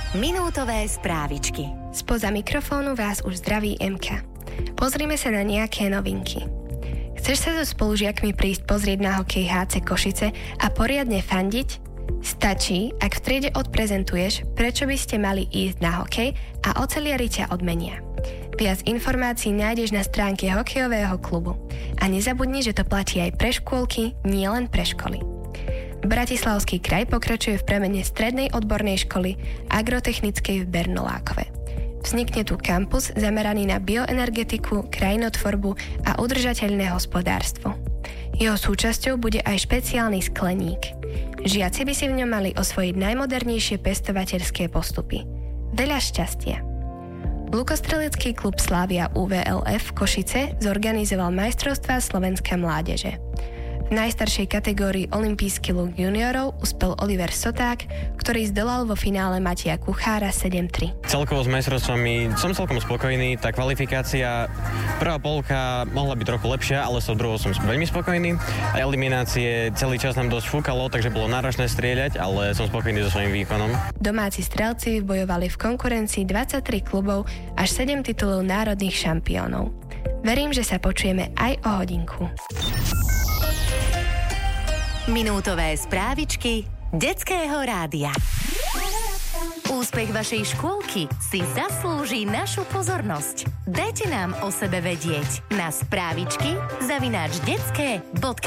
Minútové správičky. Spoza mikrofónu vás už zdraví Emka. Pozrime sa na nejaké novinky. Chceš sa so spolužiakmi prísť pozrieť na hokej HC Košice a poriadne fandiť? Stačí, ak v triede odprezentuješ, prečo by ste mali ísť na hokej a oceliari ťa odmenia. Viac informácií nájdeš na stránke hokejového klubu. A nezabudni, že to platí aj pre škôlky, nie len pre školy. Bratislavský kraj pokračuje v premene strednej odbornej školy agrotechnickej v Bernolákove. Vznikne tu kampus zameraný na bioenergetiku, krajinotvorbu a udržateľné hospodárstvo. Jeho súčasťou bude aj špeciálny skleník. Žiaci by si v ňom mali osvojiť najmodernejšie pestovateľské postupy. Veľa šťastia! Lukostrelecký klub Slavia UVLF Košice zorganizoval majstrovstvá slovenskej mládeže. V najstaršej kategórii olympijský luk juniorov uspel Oliver Soták, ktorý zdolal vo finále Mateja Kuchára 7-3. Celkovo s majstrovstvami som celkom spokojný. Tá kvalifikácia, prvá polka mohla byť trochu lepšia, ale so druhou som veľmi spokojný. A eliminácie celý čas nám dosť fúkalo, takže bolo náročné strieľať, ale som spokojný so svojím výkonom. Domáci strelci bojovali v konkurencii 23 klubov až 7 titulov národných šampiónov. Verím, že sa počujeme aj o hodinku. Minútové správičky Detského rádia. Úspech vašej škôlky si zaslúži našu pozornosť. Dajte nám o sebe vedieť na správičky @detske.sk.